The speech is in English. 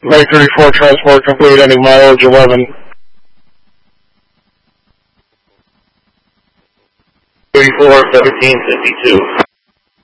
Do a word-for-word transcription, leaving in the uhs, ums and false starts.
May thirty-four, transport complete, ending mileage eleven. thirty-four, seventeen fifty-two.